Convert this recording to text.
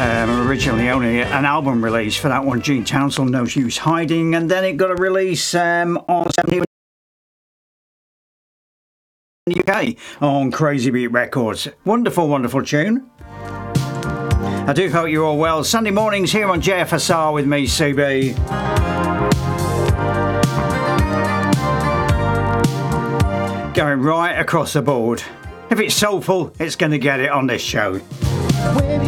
Originally only an album release for that one, Gene Townsend, No Use Hiding, and then it got a release on 17 in the UK on Crazy Beat Records. Wonderful, wonderful tune. I do hope you're all well. Sunday mornings here on JFSR with me, CB. Going right across the board. If it's soulful, it's going to get it on this show.